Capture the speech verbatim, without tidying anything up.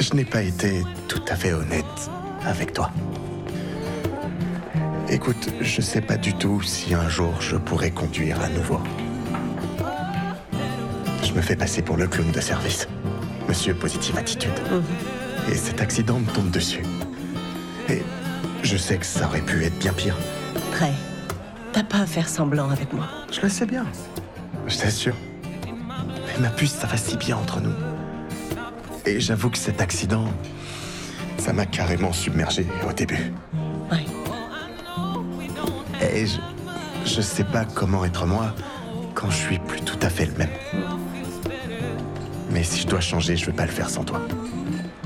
je n'ai pas été tout à fait honnête avec toi. Écoute, je sais pas du tout si un jour je pourrai conduire à nouveau. Je me fais passer pour le clown de service, Monsieur Positive Attitude. Mmh. Et cet accident me tombe dessus. Et je sais que ça aurait pu être bien pire. Ray, t'as pas à faire semblant avec moi. Je le sais bien, je t'assure. Mais ma puce, ça va si bien entre nous. Et j'avoue que cet accident, ça m'a carrément submergé au début. Ouais. Et je, je sais pas comment être moi quand je suis plus tout à fait le même. Mais si je dois changer, je veux pas le faire sans toi.